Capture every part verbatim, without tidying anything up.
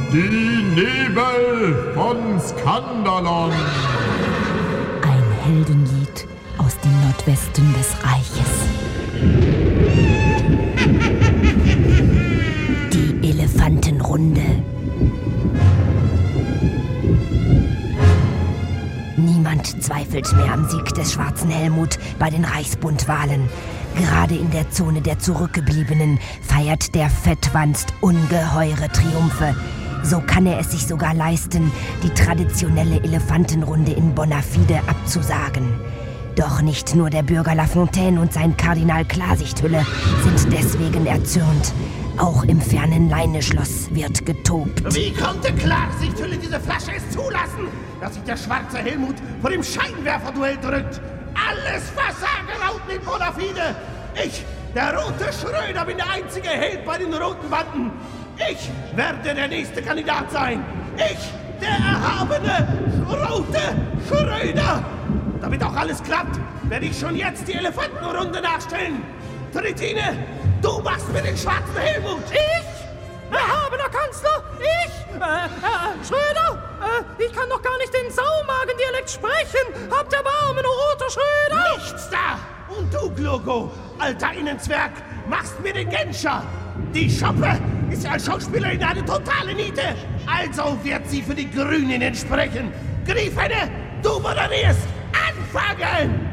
Die Nebel von Skandalon. Ein Heldenlied aus dem Nordwesten des Reiches. Die Elefantenrunde. Niemand zweifelt mehr am Sieg des schwarzen Helmut bei den Reichsbundwahlen. Gerade in der Zone der Zurückgebliebenen feiert der Fettwanst ungeheure Triumphe. So kann er es sich sogar leisten, die traditionelle Elefantenrunde in Bonafide abzusagen. Doch nicht nur der Bürger Lafontaine und sein Kardinal Klarsichthülle sind deswegen erzürnt. Auch im fernen Leineschloss wird getobt. Wie konnte Klarsichthülle diese Flasche es zulassen, dass sich der schwarze Helmut vor dem Scheinwerferduell drückt? Alles Versagerlauten in Bonafide! Ich, der rote Schröder, bin der einzige Held bei den roten Banden! Ich werde der nächste Kandidat sein! Ich, der erhabene, rote Schröder! Damit auch alles klappt, werde ich schon jetzt die Elefantenrunde nachstellen! Tritine, du machst mir den schwarzen Helmut! Ich? Erhabener Kanzler? Ich? Äh, äh, Schröder? Äh, ich kann doch gar nicht den Saumagendialekt sprechen! Habt Erbarmen, o roter Schröder! Nichts da! Und du, Glogo, alter Innenzwerg, machst mir den Genscher! Die Schoppe ist ja als Schauspielerin eine totale Niete! Also wird sie für die Grünen sprechen! Griefene, du moderierst! Anfangen!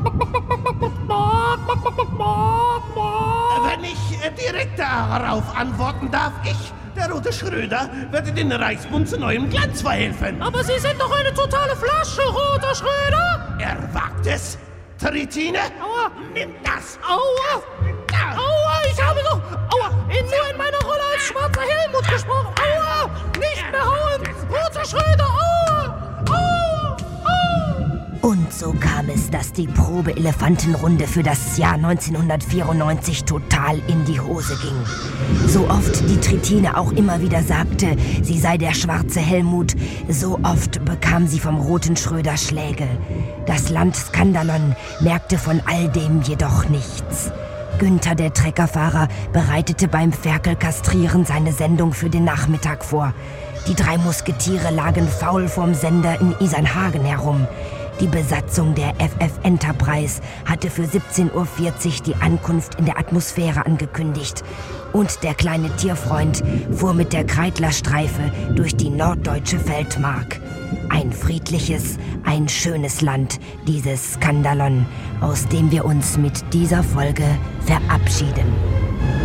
Wenn ich äh, direkt darauf antworten darf, ich, der rote Schröder, werde den Reichsbund zu neuem Glanz verhelfen. Aber Sie sind doch eine totale Flasche, roter Schröder! Er wagt es. Tritine, Aua! Nimm das! Aua! Da. Aua, ich habe doch... Aua, in, nur in meiner Rolle als schwarzer Helmut gesprochen. Aua! Nicht mehr hauen! Roter Schröder, aua! Aua! Aua! Und so kam es, dass die Probe-Elefantenrunde für das Jahr neunzehnhundertvierundneunzig total in die Hose ging. So oft die Tritine auch immer wieder sagte, sie sei der schwarze Helmut, so oft bekam sie vom roten Schröder Schläge. Das Land Skandalon merkte von all dem jedoch nichts. Günther, der Treckerfahrer, bereitete beim Ferkelkastrieren seine Sendung für den Nachmittag vor. Die drei Musketiere lagen faul vorm Sender in Isernhagen herum. Die Besatzung der F F Enterprise hatte für siebzehn Uhr vierzig die Ankunft in der Atmosphäre angekündigt. Und der kleine Tierfreund fuhr mit der Kreidlerstreife durch die norddeutsche Feldmark. Ein friedliches, ein schönes Land, dieses Skandalon, aus dem wir uns mit dieser Folge verabschieden.